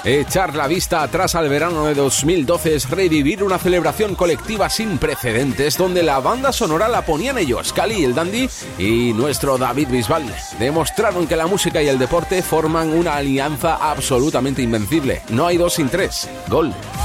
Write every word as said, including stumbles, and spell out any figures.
Echar la vista atrás al verano de dos mil doce es revivir una celebración colectiva sin precedentes donde la banda sonora la ponían ellos, Cali el Dandy y nuestro David Bisbal. Demostraron que la música y el deporte forman una alianza absolutamente invencible. No hay dos sin tres. Gol.